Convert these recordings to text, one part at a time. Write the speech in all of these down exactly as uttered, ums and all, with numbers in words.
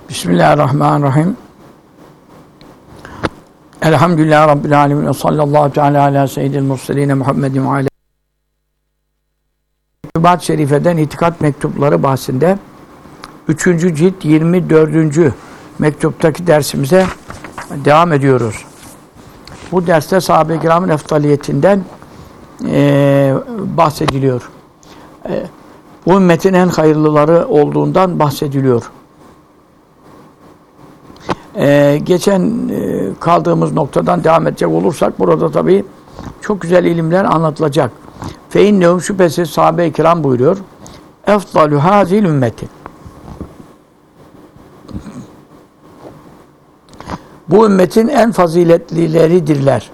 Bismillahirrahmanirrahim. Elhamdülillahi Rabbil alemin. Ve sallallahu teala ala seyyidil murseline Muhammedin ve ala Mektubat-ı Şerife'den itikat mektupları bahsinde üçüncü cilt yirmi dördüncü mektuptaki dersimize devam ediyoruz. Bu derste sahabe-i kiramın eftaliyetinden e, bahsediliyor. E, bu ümmetin en hayırlıları olduğundan bahsediliyor. Ee, geçen e, kaldığımız noktadan devam edecek olursak burada tabii çok güzel ilimler anlatılacak. Fe innehum şüphesiz sahabe-i kiram buyuruyor. Efdalu hazil ümmeti. Bu ümmetin en faziletlileridirler.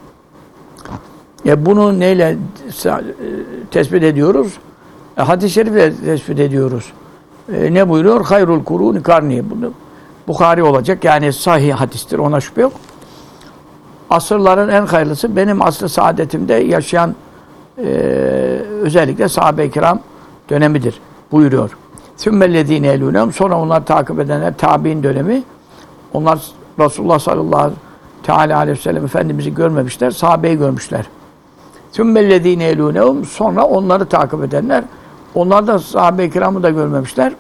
Ya bunu neyle tespit ediyoruz? E, hadis-i şerifle tespit ediyoruz. E, ne buyuruyor? Hayrul kuruni karni. Bunu Bukhari olacak. Yani sahih hadistir. Ona şüphe yok. Asırların en hayırlısı benim asr-ı saadetimde yaşayan e, özellikle sahabe-i kiram dönemidir. Buyuruyor. Sümmellezîne elûnehum. Sonra onlar takip edenler tabi'in dönemi. Onlar Resulullah sallallahu teala aleyhi ve sellem Efendimiz'i görmemişler. Sahabeyi görmüşler. Sümmellezîne elûnehum. Sonra onları takip edenler. Onlar da sahabe-i kiramı da görmemişler.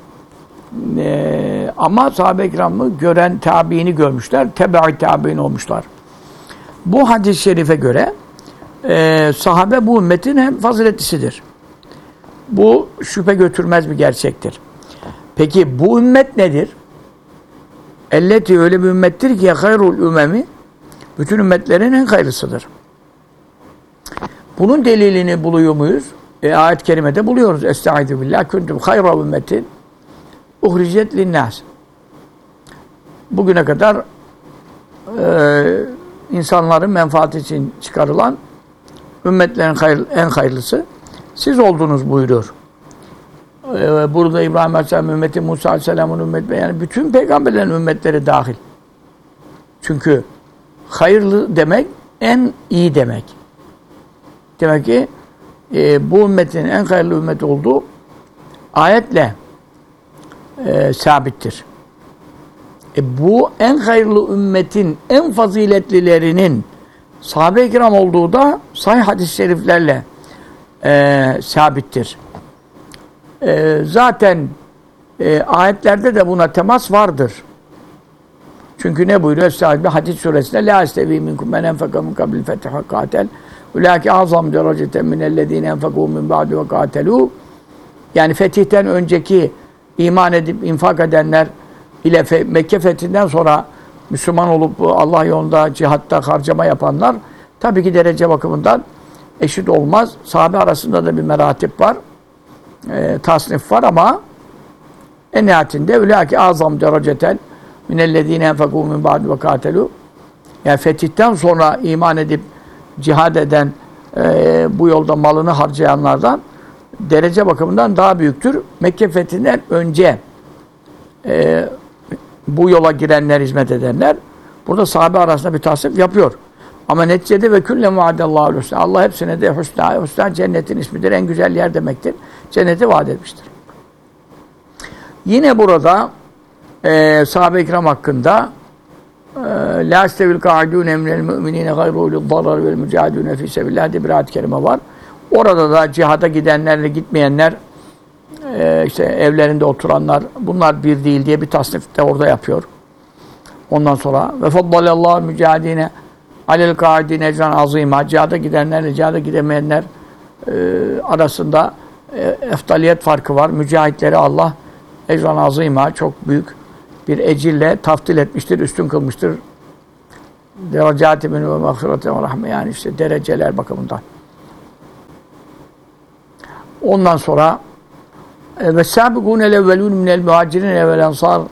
Ee, ama sahabe-i kiramı gören tabiini görmüşler. Tebe-i tabiin olmuşlar. Bu hadis-i şerife göre e, sahabe bu ümmetin hem faziletlisidir. Bu şüphe götürmez bir gerçektir. Peki bu ümmet nedir? Elleti öyle bir ümmettir ki hayrul ümemi bütün ümmetlerin en hayırlısıdır. Bunun delilini buluyor muyuz? E, ayet-i kerimede buluyoruz. Estaizu billah kuntum hayra ümmetin uhricet linnâs. Bugüne kadar e, insanların menfaati için çıkarılan ümmetlerin hayır, en hayırlısı siz oldunuz buyuruyor. E, burada İbrahim Aleyhisselam ümmeti, Musa Aleyhisselam'ın ümmeti, yani bütün peygamberlerin ümmetleri dahil. Çünkü hayırlı demek en iyi demek. Demek ki e, bu ümmetin en hayırlı ümmet olduğu ayetle E, sabittir. E, bu en hayırlı ümmetin en faziletlilerinin sahabe-i kiram olduğu da sahih hadis-i şeriflerle e, sabittir. E, zaten e, ayetlerde de buna temas vardır. Çünkü ne buyuruyor? Estağfirullah Hadid suresinde la istevi minkum men enfaka min kabil fetih katel ulaki azam dereceten minellezine enfakû min ba'di ve katelu. Yani fetihten önceki İman edip infak edenler ile fe, Mekke fethinden sonra Müslüman olup Allah yolunda cihatta harcama yapanlar tabii ki derece bakımından eşit olmaz. Sahabe arasında da bir meratip var. E, tasnif var ama en nihayetinde ülâki azam dereceten minellezîne enfekû min ba'di ve kâtelû. Yani fetihten sonra iman edip cihad eden e, bu yolda malını harcayanlardan derece bakımından daha büyüktür. Mekke fethinden önce e, bu yola girenler, hizmet edenler burada sahabe arasında bir tasnif yapıyor. Ama neticede ve külle muadallahu husna. Allah hepsine de husna, husna cennetin ismidir. En güzel yer demektir. Cenneti vaat etmiştir. Yine burada e, sahabe-i kiram hakkında la istevil ka'idûne minel mü'minîne gayrû lid-darar vel mücahidûne fî sebillah diye bir ayet-i kerime var. Orada da cihada gidenlerle gitmeyenler, e, işte evlerinde oturanlar, bunlar bir değil diye bir tasnif de orada yapıyor. Ondan sonra ve faddalallahu mücahidine alel kaidine ecran azîmâ. Cihada gidenlerle cihada gidemeyenler e, arasında e, eftaliyet farkı var. Mücahitleri Allah ecran azîmâ çok büyük bir ecirle taftil etmiştir, üstün kılmıştır. Derecâti min ve mağfirete ve rahme, yani işte dereceler bakımından. Ondan sonra ve sâbikûne evvelûn minel muhacirin evvel ensar,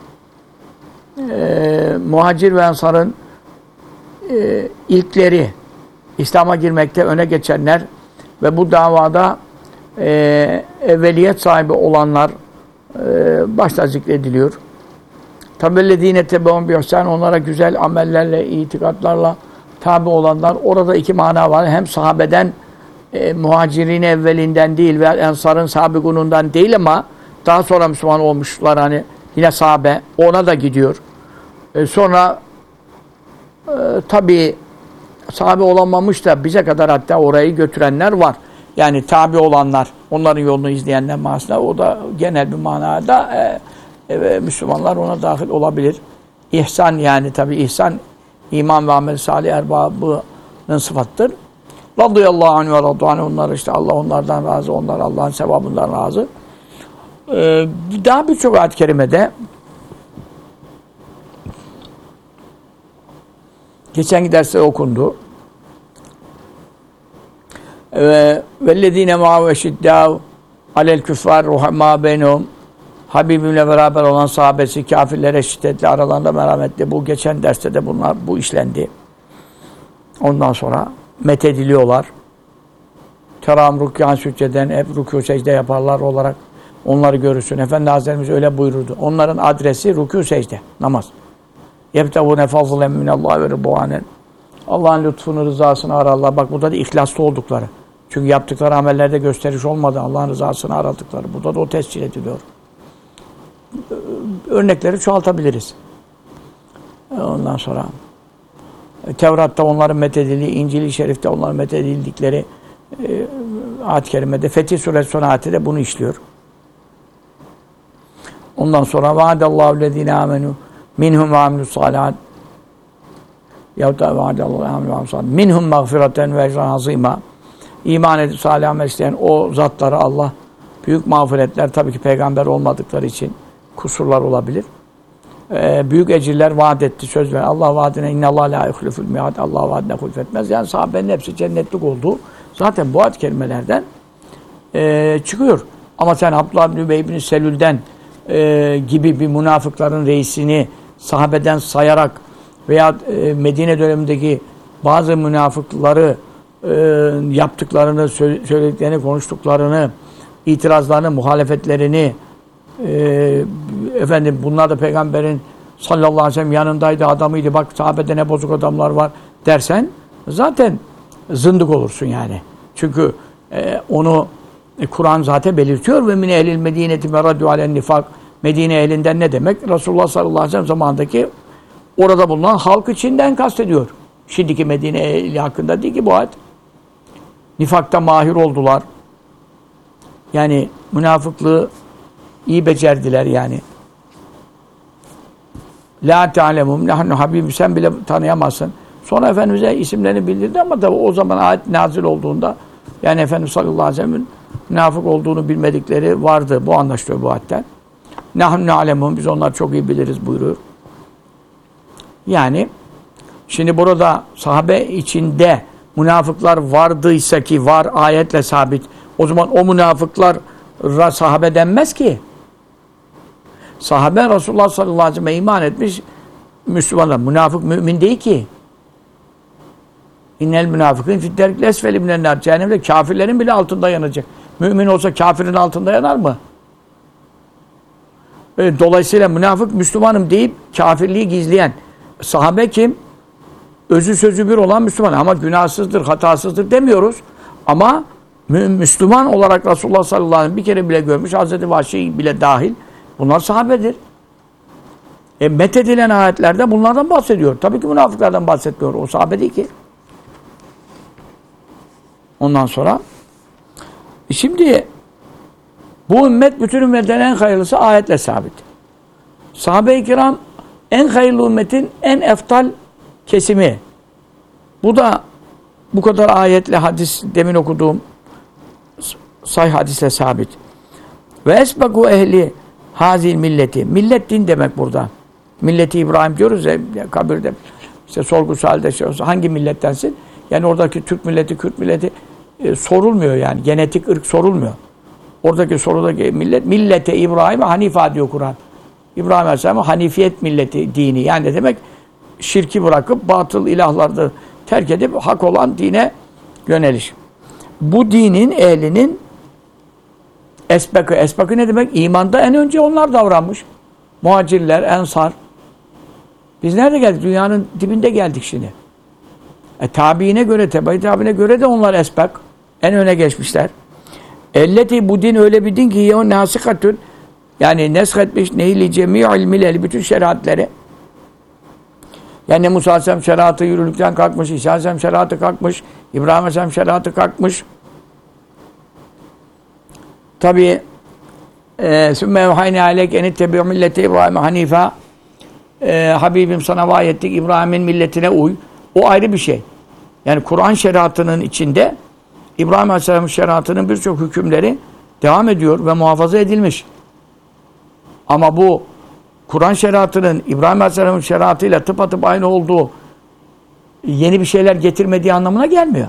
muhacir ve ensarın e, ilkleri, İslam'a girmekte öne geçenler ve bu davada e, evveliyet sahibi olanlar e, başta zikrediliyor. Tabellezîne tebevun bi ihsân, onlara güzel amellerle, itikatlarla tabi olanlar. Orada iki mana var. Hem sahabeden E, muhacirin evvelinden değil ve ensarın sabikunundan değil ama daha sonra Müslüman olmuşlar, hani yine sahabe, ona da gidiyor. E sonra e, tabii sahabe olamamış da bize kadar hatta orayı götürenler var. Yani tabi olanlar, onların yolunu izleyenler manasında, o da genel bir manada e, e, Müslümanlar ona dahil olabilir. İhsan, yani tabii ihsan, iman ve amel salih erbabının sıfattır. Radıyallahu anh ve radıyallahu anh, onlar işte Allah onlardan razı, onlar Allah'ın sevabından razı. Ee, daha birçok ayet-i kerimede geçen derste okundu. Ve vellezine ma'u eşiddâ'u alel küffâr ruhamâ beynehum, Habibimle beraber olan sahabesi kafirlere şiddetli, aralarında merhametli. Bu geçen derste de bunlar bu işlendi. Ondan sonra methediliyorlar. Teram rükûn sücceden, hep rükû secde yaparlar olarak onları görürsün. Efendi Hazretlerimiz öyle buyururdu. Onların adresi rükû secde, namaz. Yebtevûne fazlen minallâhi ve rıdvânen. Allah'ın lütfunu, rızasını ararlar. Bak burada da ihlaslı oldukları. Çünkü yaptıkları amellerde gösteriş olmadı. Allah'ın rızasını aradıkları. Burada da o tescil ediliyor. Örnekleri çoğaltabiliriz. Ondan sonra Tevrat'ta onların methedildiği, İncil-i Şerif'te onların methedildikleri e, ayet-i kerimede, Fetih Suresi son ayeti de bunu işliyor. Ondan sonra vaadallahu lezine amenu minhum ve amilus salihat yahut da vaadallahu aminu salihat minhum mağfireten ve ecran azima. İman edip salih amel isteyen o zatlara Allah büyük mağfiretler, tabii ki peygamber olmadıkları için kusurlar olabilir. Ee, büyük ecirler vaat etti, söz ver. Allah vaadine innallâhe lâ yuhliful mi'ad. Allah vaadine hulfetmez. Yani sahabenin hepsi cennetlik olduğu zaten bu ayet kelimelerden e, çıkıyor. Ama sen Abdullah bin Übey bin Selül'den e, gibi bir münafıkların reisini sahabeden sayarak veya e, Medine dönemindeki bazı münafıkları e, yaptıklarını, söylediklerini, konuştuklarını, itirazlarını, muhalefetlerini, Ee, efendim bunlar da peygamberin sallallahu aleyhi ve sellem yanındaydı, adamıydı, bak sahabede ne bozuk adamlar var dersen zaten zındık olursun yani. Çünkü e, onu e, Kur'an zaten belirtiyor ve min ehlil medineti meraddu alen nifak. Medine ehlinden ne demek? Resulullah sallallahu aleyhi ve sellem zamanındaki orada bulunan halk içinden kastediyor. Şimdiki Medine ehli hakkında değil ki bu ayet. Nifakta mahir oldular. Yani münafıklığı İyi becerdiler yani. La ta'lemum nahnu habib, sen bile tanıyamazsın. Sonra Efendimiz'e isimlerini bildirdi ama da o zaman ayet nazil olduğunda yani Efendimiz sallallahu aleyhi ve sellem'in münafık olduğunu bilmedikleri vardı. Bu anlaşılıyor bu ayetten. Nahnu na'lemum, biz onlar çok iyi biliriz buyuruyor. Yani şimdi burada sahabe içinde münafıklar vardıysa ki var ayetle sabit. O zaman o münafıklara sahabe denmez ki. Sahabe Resulullah sallallahu aleyhi ve sellem'e iman etmiş Müslümanlar. Münafık mümin değil ki. İnnel münafıkîn fid-derkil esfeli minennâr. Cehennemde kafirlerin bile altında yanacak. Mümin olsa kafirin altında yanar mı? Dolayısıyla münafık Müslümanım deyip kafirliği gizleyen sahabe kim? Özü sözü bir olan Müslüman. Ama günahsızdır, hatasızdır demiyoruz. Ama Müslüman olarak Resulullah sallallahu aleyhi ve sellem bir kere bile görmüş, Hazreti Vahşi bile dahil. Bunlar sahabedir. E, methedilen ayetlerde bunlardan bahsediyor. Tabii ki münafıklardan bahsetmiyor. O sahabe değil ki. Ondan sonra e şimdi bu ümmet bütün ümmetlerin en hayırlısı ayetle sabit. Sahabe-i kiram en hayırlı ümmetin en eftal kesimi. Bu da bu kadar ayetle, hadis, demin okuduğum sahih hadisle sabit. Ve esbeku ehli hazil milleti. Millet din demek burada. Milleti İbrahim diyoruz ya kabirde. İşte sorgusu halde şey olsa hangi millettensin? Yani oradaki Türk milleti, Kürt milleti e, sorulmuyor yani. Genetik ırk sorulmuyor. Oradaki sorudaki millet, millete İbrahim'e Hanifa diyor Kur'an. İbrahim Aleyhisselam'a Hanifiyet milleti dini. Yani ne demek? Şirki bırakıp batıl ilahlarda terk edip hak olan dine yöneliş. Bu dinin ehlinin esbekı. Esbekı ne demek? İmanda en önce onlar davranmış. Muhacirler, ensar. Biz nerede geldik? Dünyanın dibinde geldik şimdi. E, tabiine göre, tebe-i tabiine göre de onlar esbek. En öne geçmişler. Elleti, bu din öyle bir din ki yeon nasikatün, yani nesk etmiş neyli cemi'il mileli, bütün şeriatleri. Yani Musa Aleyhisselam şeriatı yürürlükten kalkmış, İsa Aleyhisselam şeriatı kalkmış, İbrahim Aleyhisselam şeriatı kalkmış. Tabi sümme evhayne aleyk enittebi'u millete İbrahim Hanifa. E, Habibim sana vahiy ettik, İbrahim'in milletine uy. O ayrı bir şey. Yani Kur'an şeriatının içinde İbrahim Aleyhisselam'ın şeriatının birçok hükümleri devam ediyor ve muhafaza edilmiş. Ama bu Kur'an şeriatının İbrahim Aleyhisselam'ın şeriatıyla tıpatıp aynı olduğu, yeni bir şeyler getirmediği anlamına gelmiyor.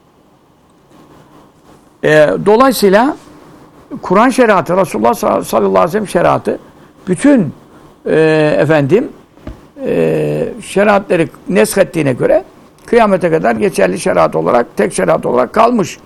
E, dolayısıyla Kur'an şeriatı, Resulullah sallallahu aleyhi ve sellem şeriatı bütün e, efendim e, şeriatları neshettiğine göre kıyamete kadar geçerli şeriat olarak, tek şeriat olarak kalmış.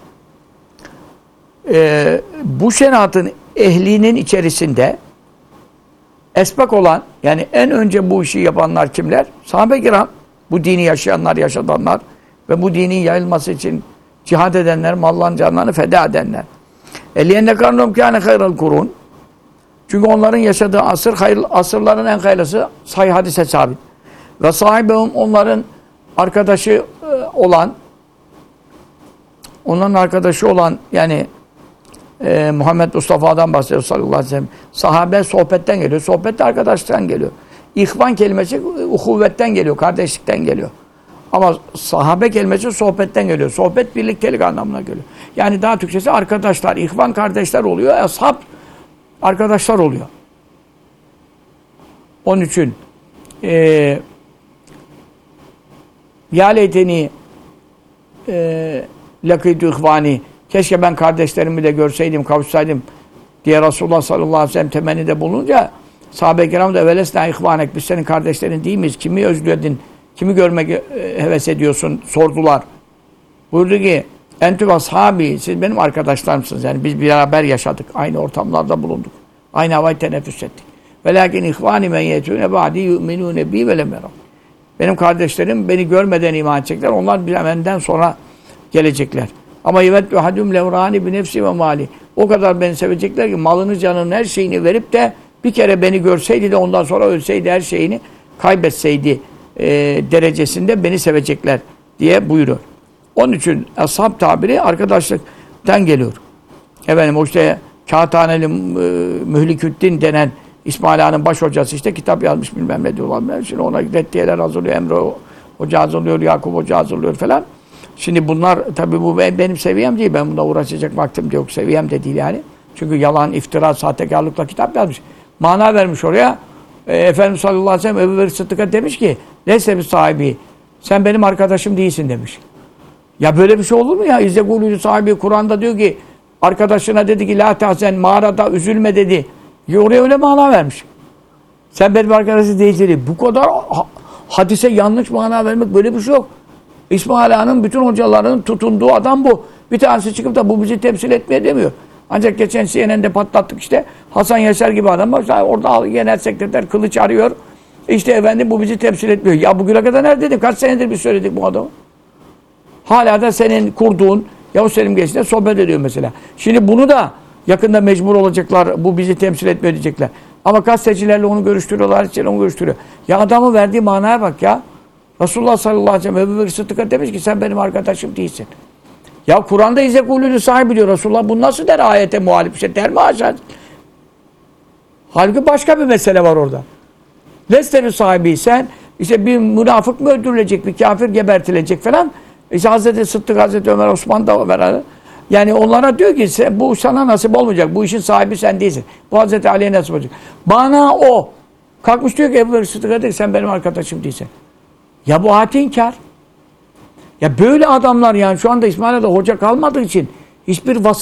E, bu şeriatın ehlinin içerisinde esbak olan, yani en önce bu işi yapanlar kimler? Sahabe-i kiram, bu dini yaşayanlar, yaşatanlar ve bu dinin yayılması için cihad edenler, mallarını, canlarını feda edenler. Eliyenne karnum kâne hayral kurun. Çünkü onların yaşadığı asır, hayır, asırların en hayırlısı sahih hadise sabit. Ve sahibehum, onların arkadaşı olan, onların arkadaşı olan, yani e, Muhammed Mustafa'dan bahsediyor sallallahu aleyhi ve sellem. Sahabe sohbetten geliyor. Sohbet de arkadaşlıktan geliyor. İhvan kelimesi uhuvvetten geliyor, kardeşlikten geliyor. Ama sahabe kelimesi sohbetten geliyor. Sohbet birliktelik anlamına geliyor. Yani daha Türkçesi arkadaşlar, ihvan kardeşler oluyor. Ashab arkadaşlar oluyor. Onun için eee ya leyteni eee lakîtü ihvani, keşke ben kardeşlerimi de görseydim, kavuşsaydım diye Resulullah sallallahu aleyhi ve sellem temennide bulununca sahabe-i kiram da velesna ihvanek, biz senin kardeşlerin değil miyiz? Kimi özledin? Kimi görmek heves ediyorsun? Sordular. Buyurdu ki entü ashabi, siz benim arkadaşlarımsınız. Yani biz beraber yaşadık. Aynı ortamlarda bulunduk. Aynı havayı teneffüs ettik. Velakin ihvani men yetûne ba'dî yu'minûne bî ve lem yerav. Benim kardeşlerim beni görmeden iman edecekler. Onlar benden sonra gelecekler. Ama yevettu hadum levrani bi nefsi ve mali. O kadar beni sevecekler ki malını, canını, her şeyini verip de bir kere beni görseydi de ondan sonra ölseydi, her şeyini kaybetseydi e, derecesinde beni sevecekler diye buyuruyor. Onun için ashab tabiri arkadaşlıktan geliyor. Efendim o işte Kağıthaneli e, Mühliküddin denen İsmail Ağa'nın baş hocası işte kitap yazmış, bilmem ne diyorlar. Şimdi ona reddiyeler hazırlıyor, Emre Hoca hazırlıyor, Yakup Hoca hazırlıyor falan. Şimdi bunlar tabii bu benim seviyem değil. Ben buna uğraşacak vaktim de yok. Seviyem de değil yani. Çünkü yalan, iftira, sahtekarlıkla kitap yazmış. Mana vermiş oraya. E, Efendimiz sallallahu aleyhi ve sellem Ebu Bekir Sıddık'a demiş ki Leyse bir sahibi, sen benim arkadaşım değilsin demiş. Ya böyle bir şey olur mu ya? İzzegûlü sahibi Kur'an'da diyor ki arkadaşına dedi ki la tahzen, mağarada üzülme dedi. Ya oraya öyle mana vermiş. Sen benim arkadaşım değilsin. Bu kadar ha hadise yanlış mana vermek, böyle bir şey yok. İsmail Ağa'nın bütün hocalarının tutunduğu adam bu. Bir tanesi çıkıp da bu bizi temsil etmeye demiyor. Ancak geçen C N N'de patlattık işte. Hasan Yaşar gibi adam var. Orada genel sekreter kılıç arıyor. İşte efendim bu bizi temsil etmiyor. Ya bugüne kadar neredeydik? Kaç senedir biz söyledik bu adamı? Hala da senin kurduğun Yavuz Selim Genç'le sohbet ediyor mesela. Şimdi bunu da yakında mecbur olacaklar. Bu bizi temsil etmiyor diyecekler. Ama gazetecilerle onu görüştürüyorlar. Hiçbir onu görüştürüyor. Ya adamın verdiği manaya bak ya. Resulullah sallallahu aleyhi ve sellem Ebu Bekir Sıddık'a demiş ki sen benim arkadaşım değilsin. Ya Kur'an'da İzzegûlü sahibi diyor Resulullah. Bu nasıl der ayete muhalif bir şey? Der mi aşağı? Halbuki başka bir mesele var orada. Lestebi sahibi sen işte bir münafık mı öldürülecek, bir kafir gebertilecek falan. İşte Hazreti Sıddık, Hazreti Ömer, Osman da var. Yani onlara diyor ki sen, bu sana nasip olmayacak. Bu işin sahibi sen değilsin. Bu Hazreti Ali'ye nasip olacak. Bana o. Kalkmış diyor ki Ebu Bekir Sıddık'a diyor ki sen benim arkadaşım değilsin. Ya bu ayet inkar. Ya böyle adamlar yani şu anda İsmail'de hoca kalmadığı için hiçbir vasıf